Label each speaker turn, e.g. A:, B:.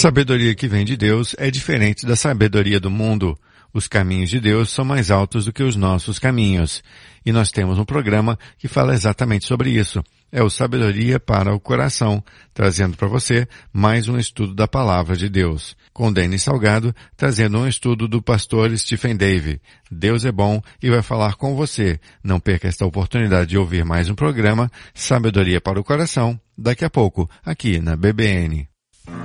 A: sabedoria que vem de Deus é diferente da sabedoria do mundo. Os caminhos de Deus são mais altos do que os nossos caminhos. E nós temos um programa que fala exatamente sobre isso. É o Sabedoria para o Coração, trazendo para você mais um estudo da Palavra de Deus. Com Denis Salgado, trazendo um estudo do pastor Stephen Davey. Deus é bom e vai falar com você. Não perca esta oportunidade de ouvir mais um programa, Sabedoria para o Coração, daqui a pouco, aqui na BBN.